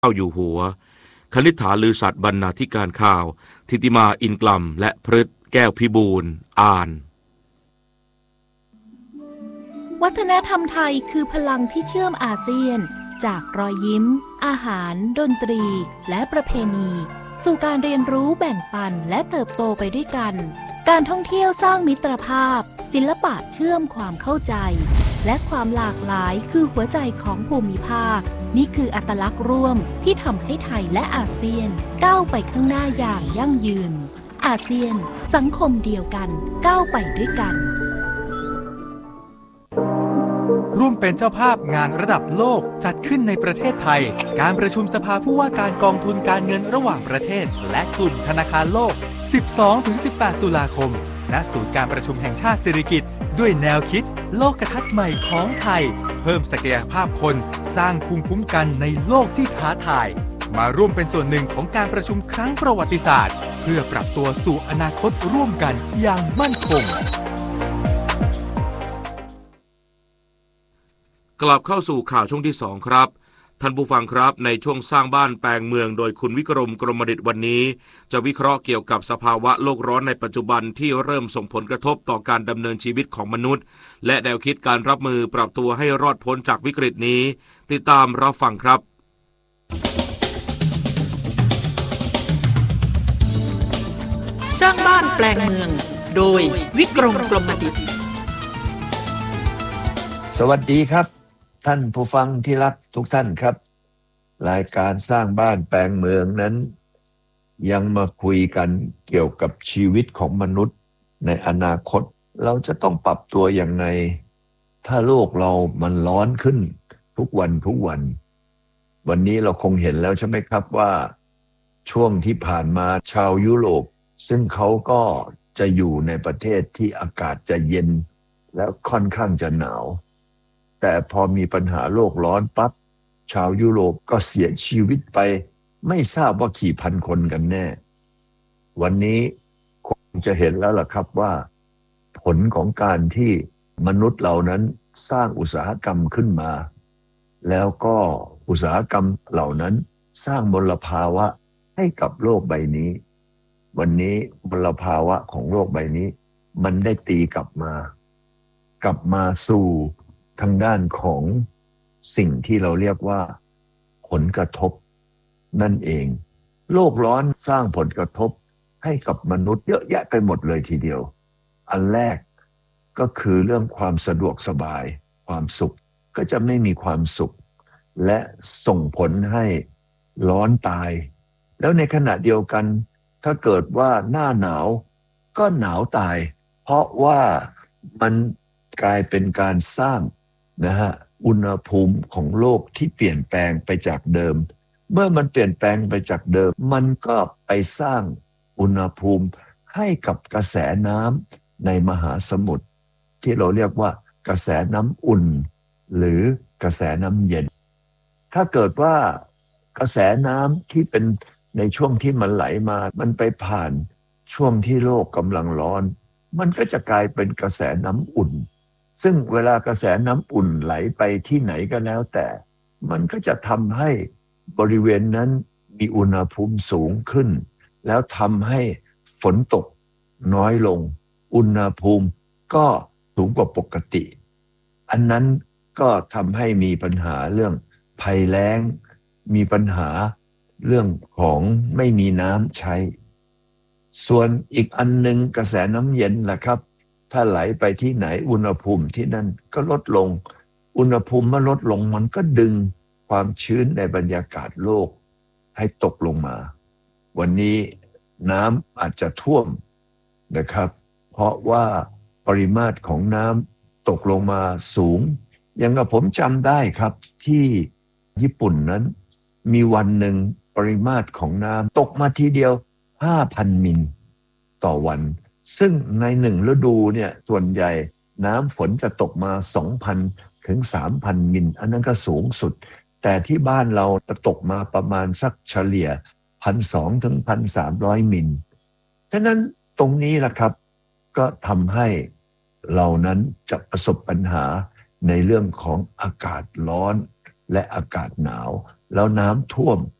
เจ้าอยู่หัวคณิษฐาลือสัตย์บรรณาธิการข่าวทิติมาอินกลัมและพฤทธิ์แก้วพิบูลอ่านวัฒนธรรมไทยคือพลังที่เชื่อมอาเซียนจากรอยยิ้มอาหารดนตรีและประเพณีสู่การเรียนรู้แบ่งปันและเติบโตไปด้วยกันการท่องเที่ยวสร้างมิตรภาพศิลปะเชื่อมความเข้าใจและความหลากหลายคือหัวใจของภูมิภาคนี่คืออัตลักษณ์ร่วมที่ทำให้ไทยและอาเซียนก้าวไปข้างหน้าอย่างยั่งยืนอาเซียนสังคมเดียวกันก้าวไปด้วยกันร่วมเป็นเจ้าภาพงานระดับโลกจัดขึ้นในประเทศไทยการประชุมสภาผู้ว่าการกองทุนการเงินระหว่างประเทศและกลุ่มธนาคารโลก 12-18 ตุลาคมณศูนย์การประชุมแห่งชาติสิริกิติ์ด้วยแนวคิดโลกทัศน์ใหม่ของไทยเพิ่มศักยภาพคนสร้างภูมิคุ้มกันในโลกที่ท้าทายมาร่วมเป็นส่วนหนึ่งของการประชุมครั้งประวัติศาสตร์เพื่อปรับตัวสู่อนาคตร่วมกันอย่างมั่นคงกลับเข้าสู่ข่าวช่วงที่2ครับท่านผู้ฟังครับในช่วงสร้างบ้านแปลงเมืองโดยคุณวิกรมกรมดิษฐ์วันนี้จะวิเคราะห์เกี่ยวกับสภาวะโลกร้อนในปัจจุบันที่เริ่มส่งผลกระทบต่อการดำเนินชีวิตของมนุษย์และแนวคิดการรับมือปรับตัวให้รอดพ้นจากวิกฤตนี้ติดตามรับฟังครับสร้างบ้านแปลงเมืองโดยวิกรมกรมดิษฐ์สวัสดีครับท่านผู้ฟังที่รักทุกท่านครับรายการสร้างบ้านแปลงเมืองนั้นยังมาคุยกันเกี่ยวกับชีวิตของมนุษย์ในอนาคตเราจะต้องปรับตัวยังไงถ้าโลกเรามันร้อนขึ้นทุกวันวันนี้เราคงเห็นแล้วใช่ไหมครับว่าช่วงที่ผ่านมาชาวยุโรปซึ่งเขาก็จะอยู่ในประเทศที่อากาศจะเย็นแล้วค่อนข้างจะหนาวแต่พอมีปัญหาโลกร้อนปั๊บชาวยุโรปก็เสียชีวิตไปไม่ทราบว่ากี่พันคนกันแน่วันนี้คงจะเห็นแล้วล่ะครับว่าผลของการที่มนุษย์เหล่านั้นสร้างอุตสาหกรรมขึ้นมาแล้วก็อุตสาหกรรมเหล่านั้นสร้างมลภาวะให้กับโลกใบนี้วันนี้มลภาวะของโลกใบนี้มันได้ตีกลับมาสู่ทางด้านของสิ่งที่เราเรียกว่าผลกระทบนั่นเองโลกร้อนสร้างผลกระทบให้กับมนุษย์เยอะแยะไปหมดเลยทีเดียวอันแรกก็คือเรื่องความสะดวกสบายความสุขก็จะไม่มีความสุขและส่งผลให้ร้อนตายแล้วในขณะเดียวกันถ้าเกิดว่าหน้าหนาวก็หนาวตายเพราะว่ามันกลายเป็นการสร้างอุณหภูมิของโลกที่เปลี่ยนแปลงไปจากเดิมเมื่อมันเปลี่ยนแปลงไปจากเดิมมันก็ไปสร้างอุณหภูมิให้กับกระแสน้ำในมหาสมุทรที่เราเรียกว่ากระแสน้ำอุ่นหรือกระแสน้ำเย็นถ้าเกิดว่ากระแสน้ำที่เป็นในช่วงที่มันไหลมามันไปผ่านช่วงที่โลกกำลังร้อนมันก็จะกลายเป็นกระแสน้ำอุ่นซึ่งเวลากระแสน้ำอุ่นไหลไปที่ไหนก็แล้วแต่มันก็จะทำให้บริเวณนั้นมีอุณหภูมิสูงขึ้นแล้วทำให้ฝนตกน้อยลงอุณหภูมิก็สูงกว่าปกติอันนั้นก็ทำให้มีปัญหาเรื่องภัยแล้งมีปัญหาเรื่องของไม่มีน้ำใช้ส่วนอีกอันนึงกระแสน้ำเย็นล่ะครับถ้าไหลไปที่ไหนอุณหภูมิที่นั่นก็ลดลงอุณหภูมิเมื่อลดลงมันก็ดึงความชื้นในบรรยากาศโลกให้ตกลงมาวันนี้น้ำอาจจะท่วมนะครับเพราะว่าปริมาตรของน้ำตกลงมาสูงอย่างกับผมจำได้ครับที่ญี่ปุ่นนั้นมีวันหนึ่งปริมาตรของน้ำตกมาทีเดียว 5,000 มิลต่อวันซึ่งในหนึ่งฤดูเนี่ยส่วนใหญ่น้ำฝนจะตกมา 2,000 ถึง 3,000 มิลอันนั้นก็สูงสุดแต่ที่บ้านเราจะตกมาประมาณสักเฉลี่ย 1,200 ถึง 1,300 มิลฉะนั้นตรงนี้ล่ะครับก็ทำให้เรานั้นจะประสบปัญหาในเรื่องของอากาศร้อนและอากาศหนาวแล้วน้ำท่วม